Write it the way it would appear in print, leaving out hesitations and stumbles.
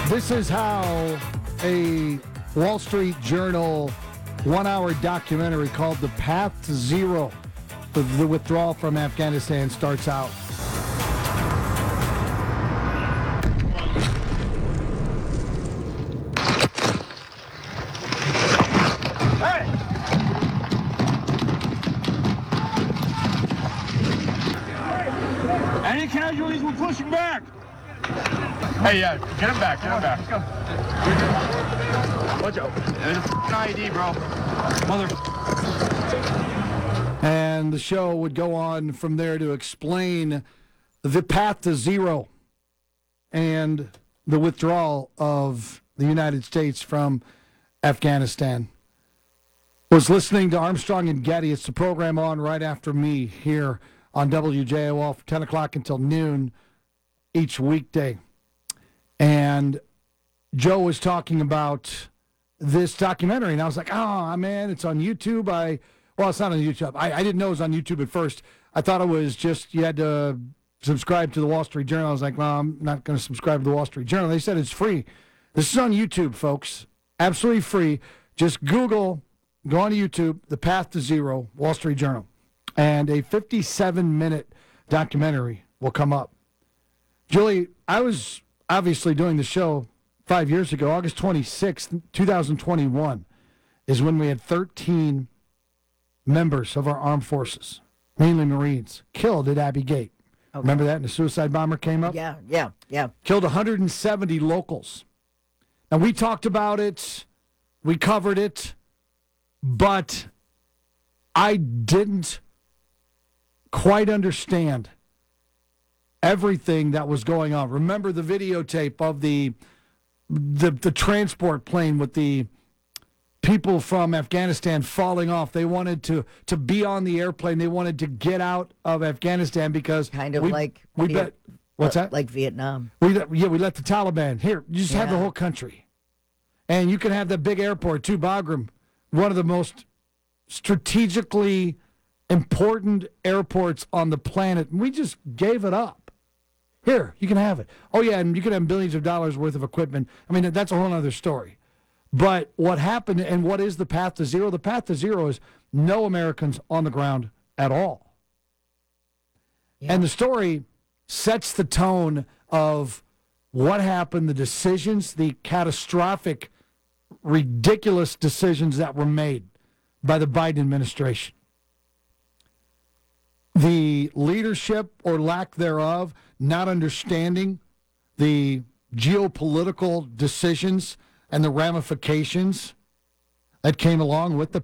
This is how a Wall Street Journal one-hour documentary called The Path to Zero, the withdrawal from Afghanistan, starts out. Hey! Any casualties, we're pushing back. Hey, yeah, get him back, Let's go. Watch out. There's a IED, bro. Mother. And the show would go on from there to explain the path to zero and the withdrawal of the United States from Afghanistan. Was listening to Armstrong and Getty. It's the program on right after me here on WJOL from 10 o'clock until noon each weekday. And Joe was talking about this documentary, and I was like, oh, man, it's on YouTube. Well, it's not on YouTube. I didn't know it was on YouTube at first. I thought it was just you had to subscribe to the Wall Street Journal. I was like, well, I'm not going to subscribe to the Wall Street Journal. They said it's free. This is on YouTube, folks. Absolutely free. Just Google, go on YouTube, The Path to Zero, Wall Street Journal. And a 57-minute documentary will come up. Julie, I was obviously doing the show 5 years ago. August 26th, 2021 is when we had 13 members of our armed forces, mainly Marines, killed at Abbey Gate. Okay. Remember that? And the suicide bomber came up? Yeah. Killed 170 locals. Now, we talked about it. We covered it. But I didn't quite understand everything that was going on. Remember the videotape of the transport plane with the people from Afghanistan falling off. They wanted to be on the airplane. They wanted to get out of Afghanistan because what's that? Like Vietnam. We let the Taliban here. You just have the whole country, and you can have that big airport too, Bagram, one of the most strategically important airports on the planet. And we just gave it up. Here, you can have it. Oh yeah, and you can have billions of dollars worth of equipment. I mean, that's a whole other story. But what happened, and what is the path to zero? The path to zero is no Americans on the ground at all. Yeah. And the story sets the tone of what happened, the decisions, the catastrophic, ridiculous decisions that were made by the Biden administration. The leadership or lack thereof, not understanding the geopolitical decisions and the ramifications that came along with the